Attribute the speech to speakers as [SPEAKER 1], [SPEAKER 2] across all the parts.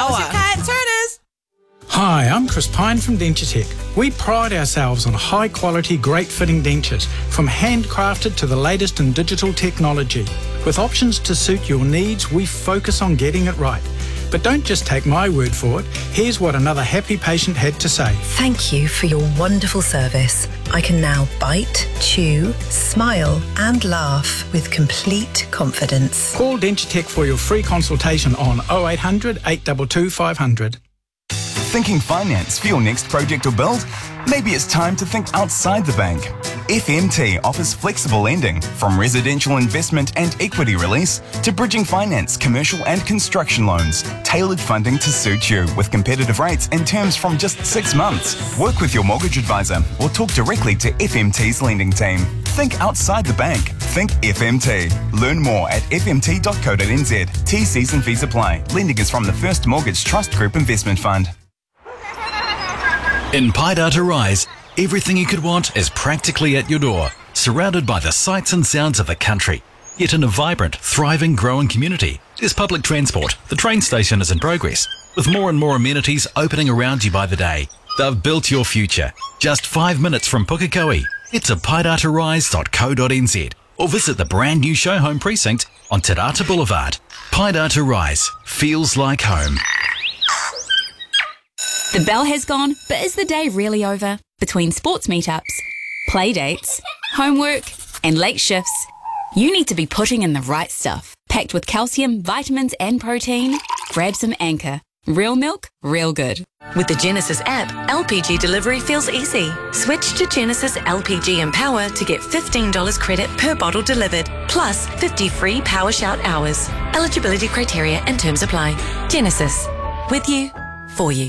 [SPEAKER 1] What's your cat turners?
[SPEAKER 2] Hi, I'm Chris Pine from Dentutech. We pride ourselves on high-quality, great-fitting dentures, from handcrafted to the latest in digital technology. With options to suit your needs, we focus on getting it right. But don't just take my word for it. Here's what another happy patient had to say.
[SPEAKER 3] Thank you for your wonderful service. I can now bite, chew, smile and laugh with complete confidence.
[SPEAKER 2] Call Dentutech for your free consultation on 0800 822 500.
[SPEAKER 4] Thinking finance for your next project or build? Maybe it's time to think outside the bank. FMT offers flexible lending, from residential investment and equity release to bridging finance, commercial and construction loans. Tailored funding to suit you with competitive rates and terms from just 6 months. Work with your mortgage advisor or talk directly to FMT's lending team. Think outside the bank. Think FMT. Learn more at fmt.co.nz. T's and fees apply. Lending is from the First Mortgage Trust Group Investment Fund.
[SPEAKER 5] In Paidata Rise, everything you could want is practically at your door, surrounded by the sights and sounds of the country. Yet in a vibrant, thriving, growing community, there's public transport. The train station is in progress, with more and more amenities opening around you by the day. They've built your future. Just 5 minutes from Pukekohe. Head to paidatarise.co.nz or visit the brand new show home precinct on Te Rata Boulevard. Paidata Rise feels like home.
[SPEAKER 6] The bell has gone, but is the day really over? Between sports meetups, play dates, homework, and late shifts, you need to be putting in the right stuff. Packed with calcium, vitamins, and protein, grab some Anchor. Real milk, real good.
[SPEAKER 3] With the Genesis app, LPG delivery feels easy. Switch to Genesis LPG Empower to get $15 credit per bottle delivered, plus 50 free Power Shout hours. Eligibility criteria and terms apply. Genesis. With you, for you.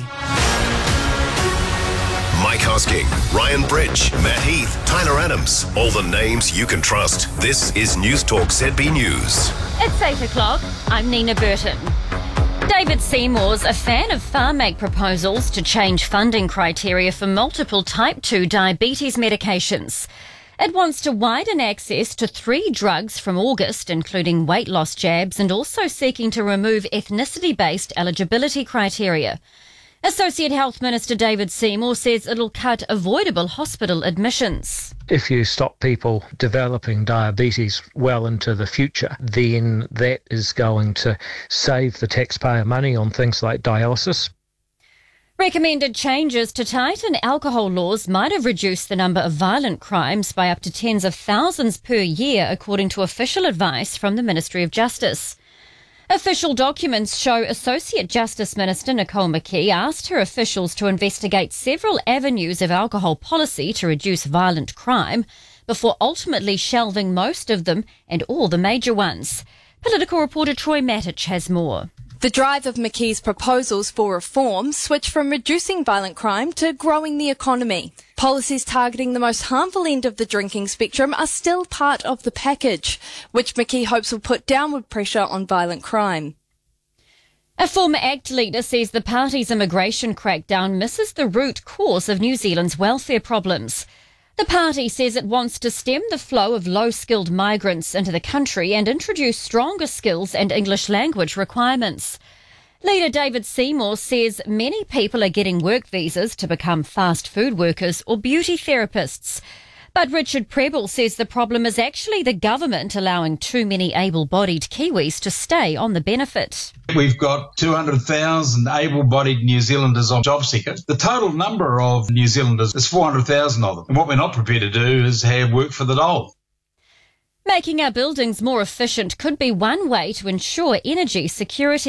[SPEAKER 7] Mike Hosking, Ryan Bridge, Matt Heath, Tyler Adams. All the names you can trust. This is News Talk ZB News.
[SPEAKER 8] It's 8 o'clock. I'm Nina Burton. David Seymour's a fan of Pharmac proposals to change funding criteria for multiple type 2 diabetes medications. It wants to widen access to 3 drugs from August, including weight loss jabs, and also seeking to remove ethnicity-based eligibility criteria. Associate Health Minister David Seymour says it'll cut avoidable hospital admissions.
[SPEAKER 9] If you stop people developing diabetes well into the future, then that is going to save the taxpayer money on things like dialysis.
[SPEAKER 8] Recommended changes to tighten alcohol laws might have reduced the number of violent crimes by up to tens of thousands per year, according to official advice from the Ministry of Justice. Official documents show Associate Justice Minister Nicole McKee asked her officials to investigate several avenues of alcohol policy to reduce violent crime before ultimately shelving most of them and all the major ones. Political reporter Troy Matic has more.
[SPEAKER 10] The drive of McKee's proposals for reform switch from reducing violent crime to growing the economy. Policies targeting the most harmful end of the drinking spectrum are still part of the package, which McKee hopes will put downward pressure on violent crime.
[SPEAKER 8] A former ACT leader says the party's immigration crackdown misses the root cause of New Zealand's welfare problems. The party says it wants to stem the flow of low-skilled migrants into the country and introduce stronger skills and English language requirements. Leader David Seymour says many people are getting work visas to become fast food workers or beauty therapists. But Richard Prebble says the problem is actually the government allowing too many able-bodied Kiwis to stay on the benefit.
[SPEAKER 11] We've got 200,000 able-bodied New Zealanders on job seekers. The total number of New Zealanders is 400,000 of them. And what we're not prepared to do is have work for the dole.
[SPEAKER 8] Making our buildings more efficient could be one way to ensure energy security.